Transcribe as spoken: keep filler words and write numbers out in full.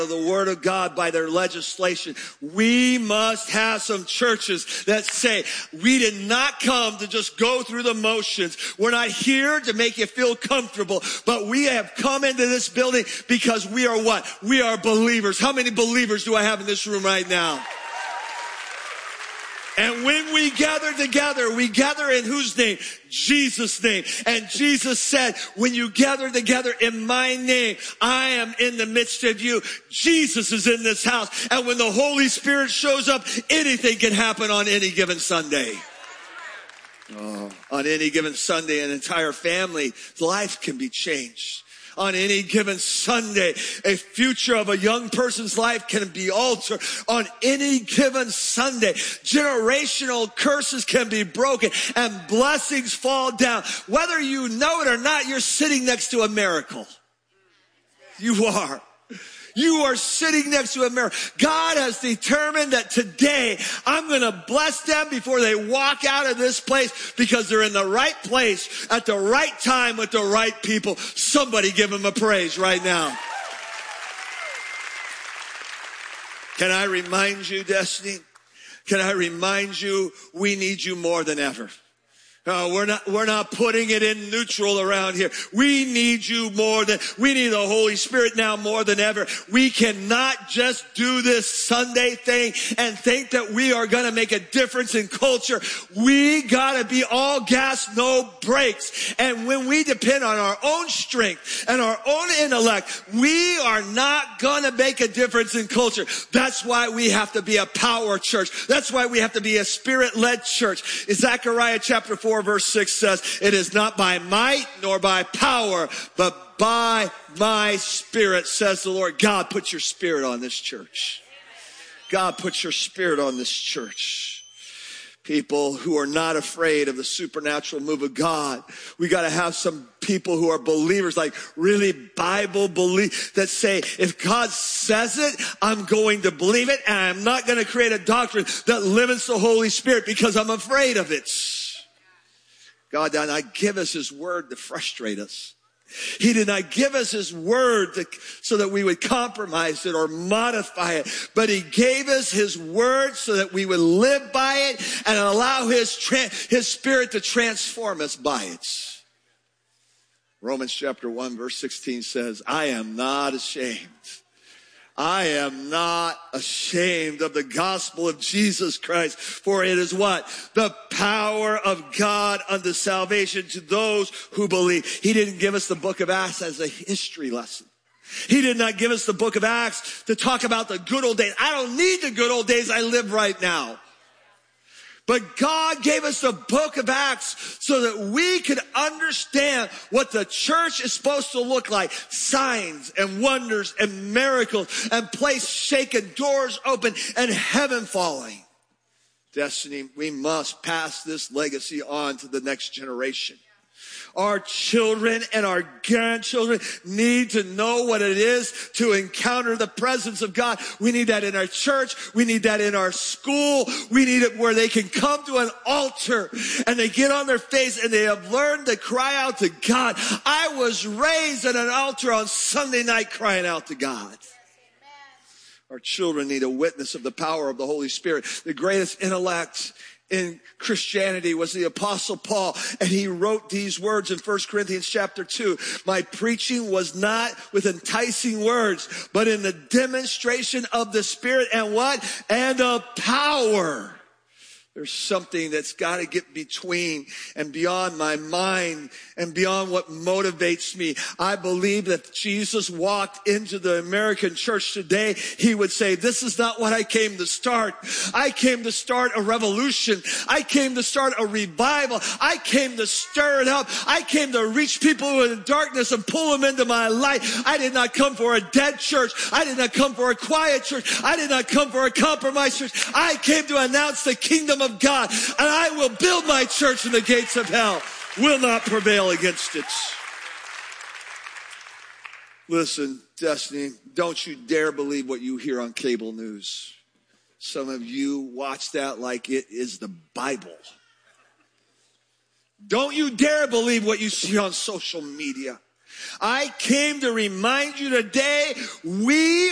the word of God by their legislation. We must have some churches that say, we did not come to just go through the motions. We're not here to make you feel comfortable, but we have come into this building because we are what? We are believers. How many believers do I have in this room right now? And when we gather together, we gather in whose name? Jesus' name. And Jesus said, when you gather together in my name, I am in the midst of you. Jesus is in this house. And when the Holy Spirit shows up, anything can happen on any given Sunday. Oh, on any given Sunday, an entire family's life can be changed. On any given Sunday, a future of a young person's life can be altered. On any given Sunday, generational curses can be broken and blessings fall down. Whether you know it or not, you're sitting next to a miracle. You are. You are sitting next to a miracle. God has determined that today I'm going to bless them before they walk out of this place because they're in the right place at the right time with the right people. Somebody give them a praise right now. Can I remind you, Destiny? Can I remind you, we need you more than ever. No, we're not, we're not putting it in neutral around here. We need you more than, we need the Holy Spirit now more than ever. We cannot just do this Sunday thing and think that we are going to make a difference in culture. We got to be all gas, no brakes. And when we depend on our own strength and our own intellect, we are not going to make a difference in culture. That's why we have to be a power church. That's why we have to be a spirit-led church. Zechariah chapter four verse six says, it is not by might nor by power, but by my spirit, says the Lord. God, put your spirit on this church. God, put your spirit on this church. People who are not afraid of the supernatural move of God. We got to have some people who are believers, like really Bible believe, that say, if God says it, I'm going to believe it, and I'm not going to create a doctrine that limits the Holy Spirit because I'm afraid of it. God did not give us his word to frustrate us. He did not give us his word to, so that we would compromise it or modify it. But he gave us his word so that we would live by it and allow his, tra- his spirit to transform us by it. Romans chapter one verse sixteen says, I am not ashamed. I am not ashamed of the gospel of Jesus Christ, for it is what? The power of God unto salvation to those who believe. He didn't give us the book of Acts as a history lesson. He did not give us the book of Acts to talk about the good old days. I don't need the good old days. I live right now. But God gave us the book of Acts so that we could understand what the church is supposed to look like. Signs and wonders and miracles and place shaken, doors open, and heaven falling. Destiny, we must pass this legacy on to the next generation. Our children and our grandchildren need to know what it is to encounter the presence of God. We need that in our church. We need that in our school. We need it where they can come to an altar and they get on their face and they have learned to cry out to God. I was raised at an altar on Sunday night crying out to God. Our children need a witness of the power of the Holy Spirit. The greatest intellect in Christianity was the Apostle Paul, and he wrote these words in First Corinthians chapter two. My preaching was not with enticing words, but in the demonstration of the Spirit and what? And of power. There's something that's got to get between and beyond my mind and beyond what motivates me. I believe that if Jesus walked into the American church today, he would say, this is not what I came to start. I came to start a revolution. I came to start a revival. I came to stir it up. I came to reach people who are in darkness and pull them into my light. I did not come for a dead church. I did not come for a quiet church. I did not come for a compromised church. I came to announce the kingdom of God, and I will build my church, and the gates of hell will not prevail against it. Listen, Destiny, don't you dare believe what you hear on cable news. Some of you watch that like it is the Bible. Don't you dare believe what you see on social media. I came to remind you today, we